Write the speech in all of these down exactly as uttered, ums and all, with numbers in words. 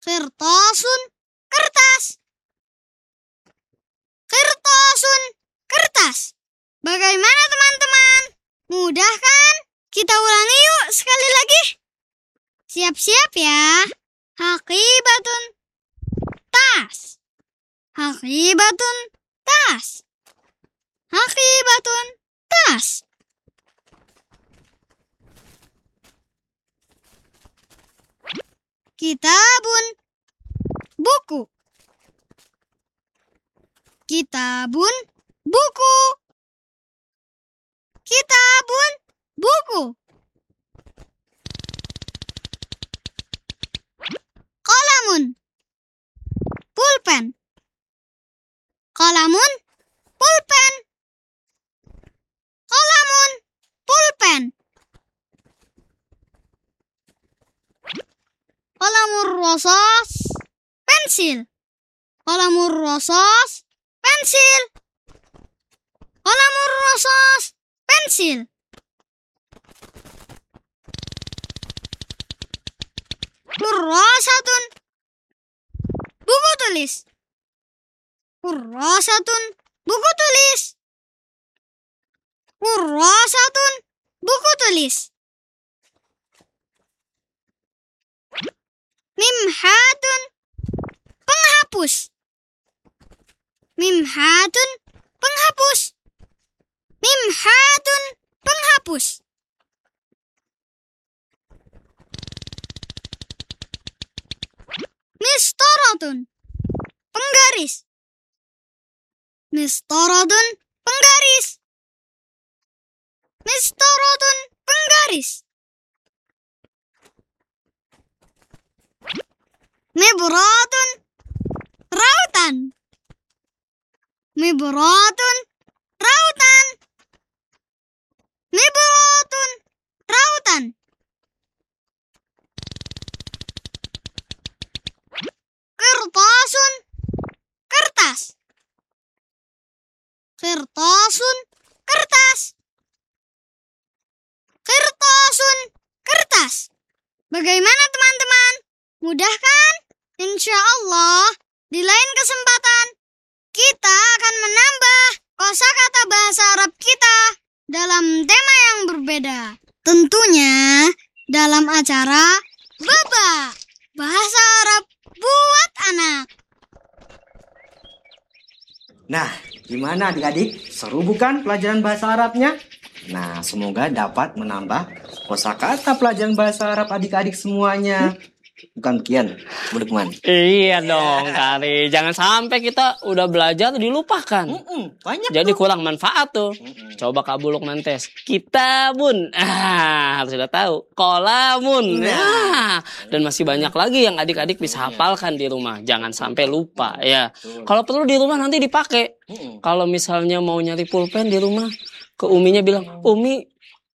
Qirtasun, kertas. Qirtasun, kertas. Bagaimana teman-teman? Mudah kan? Kita ulangi yuk sekali lagi. Siap-siap ya. Haqibatun, tas. Haqibatun, tas. Haqibatun, tas. Kitabun, buku. Kitabun, buku. Kitabun, buku. Qalamun, pulpen. Qalamun, pulpen. Qalamun, pulpen. Qalamur rasas, pensil. Qalamur rasas, pensil. Qalamur rasas, pensil. Kurrasatun, buku tulis. Kurrasatun, buku tulis. Kurrasatun, buku tulis. Mimhatun, penghapus. Mimhatun, penghapus. Mimhatun, penghapus. Mistoratun, penggaris. Mistoratun, penggaris. Mistoratun, penggaris. Mibratun, rautan. Mibratun, rautan. Mibratun, rautan. Qirtasun, kertas. Qirtasun, kertas. Qirtasun, kertas. Bagaimana teman-teman? Mudah kan? Insya Allah, di lain kesempatan, kita akan menambah kosakata bahasa Arab kita dalam tema yang berbeda. Tentunya dalam acara Baba, Bahasa Arab buat anak. Nah, gimana adik-adik? Seru bukan pelajaran bahasa Arabnya? Nah, semoga dapat menambah kosakata pelajaran bahasa Arab adik-adik semuanya. Bukan kian, Bu Lukman. Iya dong, Kari. Jangan sampai kita udah belajar dilupakan. Mm-mm, banyak Jadi tuh. kurang manfaat tuh. Mm-mm. Coba Kak Bu Lukman tes. Kitabun. Ah, harus sudah tahu. Qalamun. Nah. Ah, dan masih banyak lagi yang adik-adik bisa hafalkan di rumah. Jangan sampai lupa ya. Kalau perlu di rumah nanti dipakai. Mm-mm. Kalau misalnya mau nyari pulpen di rumah, ke Uminya bilang, "Umi,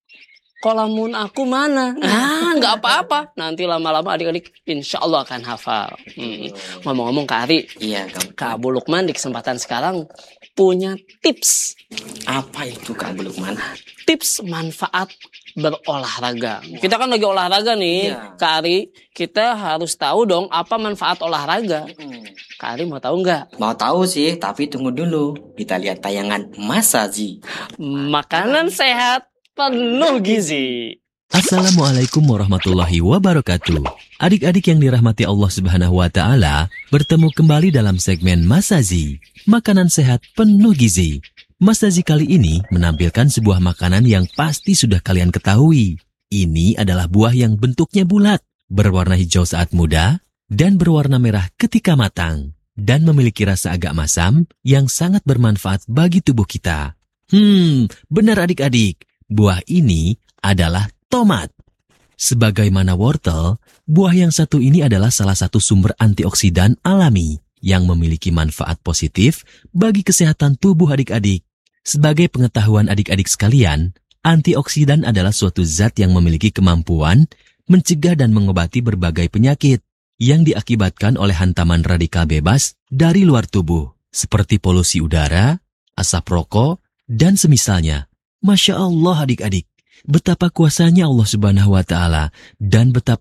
kolamun aku mana?" Ah, nggak apa-apa. Nanti lama-lama adik-adik insya Allah akan hafal. Hmm. Ngomong-ngomong Kak Ari, Iya, kamu. Kak Bu Lukman di kesempatan sekarang punya tips. Apa itu Kak Bu Lukman? Tips manfaat berolahraga. Kita kan lagi olahraga nih, Iya. Kak Ari. Kita harus tahu dong apa manfaat olahraga. Mm-mm. Kak Ari mau tahu nggak? Mau tahu sih, tapi tunggu dulu. Kita lihat tayangan Masaji. Makanan sehat penuh gizi. Assalamualaikum warahmatullahi wabarakatuh. Adik-adik yang dirahmati Allah Subhanahu wa taala, bertemu kembali dalam segmen Masaji, makanan sehat penuh gizi. Masaji kali ini menampilkan sebuah makanan yang pasti sudah kalian ketahui. Ini adalah buah yang bentuknya bulat, berwarna hijau saat muda, dan berwarna merah ketika matang, dan memiliki rasa agak masam yang sangat bermanfaat bagi tubuh kita. Hmm, benar adik-adik. Buah ini adalah tomat. Sebagaimana wortel, buah yang satu ini adalah salah satu sumber antioksidan alami yang memiliki manfaat positif bagi kesehatan tubuh adik-adik. Sebagai pengetahuan adik-adik sekalian, antioksidan adalah suatu zat yang memiliki kemampuan mencegah dan mengobati berbagai penyakit yang diakibatkan oleh hantaman radikal bebas dari luar tubuh, seperti polusi udara, asap rokok, dan semisalnya. Masya Allah adik-adik, betapa kuasanya Allah Subhanahu wa Ta'ala dan betapa